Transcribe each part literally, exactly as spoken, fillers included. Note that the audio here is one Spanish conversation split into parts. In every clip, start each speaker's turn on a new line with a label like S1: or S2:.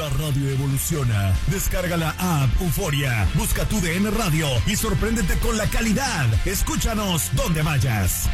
S1: La radio evoluciona. Descarga la app Euforia. Busca tu D N Radio y sorpréndete con la calidad. Escúchanos donde vayas.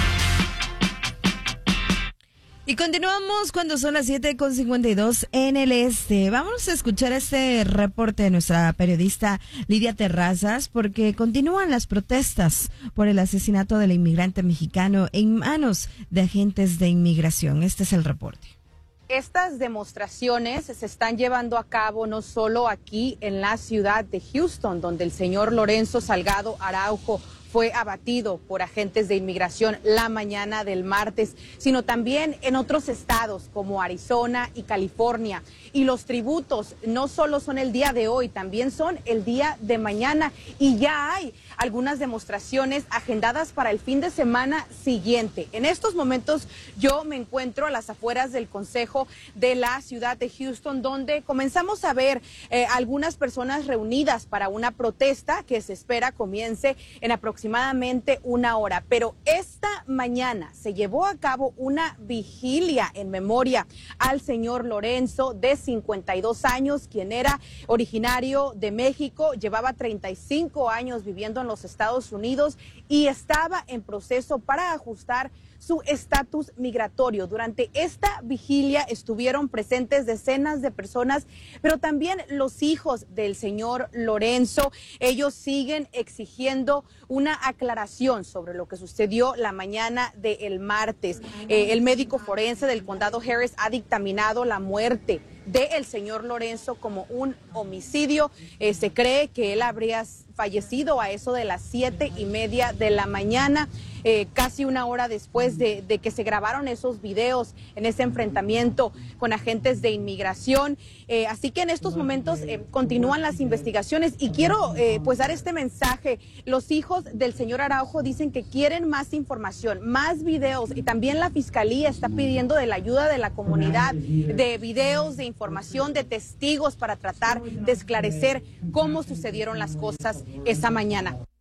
S2: Y continuamos cuando son las siete con cincuenta y dos en el este. Vamos a escuchar este reporte de nuestra periodista Lidia Terrazas, porque continúan las protestas por el asesinato del inmigrante mexicano en manos de agentes de inmigración. Este es el reporte.
S3: Estas demostraciones se están llevando a cabo no solo aquí en la ciudad de Houston, donde el señor Lorenzo Salgado Araujo fue abatido por agentes de inmigración la mañana del martes, sino también en otros estados como Arizona y California. Y los tributos no solo son el día de hoy, también son el día de mañana. Y ya hay algunas demostraciones agendadas para el fin de semana siguiente. En estos momentos yo me encuentro a las afueras del Consejo de la ciudad de Houston, donde comenzamos a ver eh, algunas personas reunidas para una protesta que se espera comience en aproximadamente aproximadamente una hora, pero esta mañana se llevó a cabo una vigilia en memoria al señor Lorenzo, de cincuenta y dos años, quien era originario de México, llevaba treinta y cinco años viviendo en los Estados Unidos y estaba en proceso para ajustar su estatus migratorio. Durante esta vigilia estuvieron presentes decenas de personas, pero también los hijos del señor Lorenzo. Ellos siguen exigiendo una aclaración sobre lo que sucedió la mañana del martes. Eh, el médico forense del condado Harris ha dictaminado la muerte del señor Lorenzo como un homicidio. Eh, se cree que él habría fallecido a eso de las siete y media de la mañana, eh, casi una hora después de, de que se grabaron esos videos en ese enfrentamiento con agentes de inmigración. Eh, así que en estos momentos eh, continúan las investigaciones y quiero eh, pues dar este mensaje. Los hijos del señor Araujo dicen que quieren más información, más videos, y también la fiscalía está pidiendo de la ayuda de la comunidad, de videos, de información, de testigos para tratar de esclarecer cómo sucedieron las cosas esa mañana.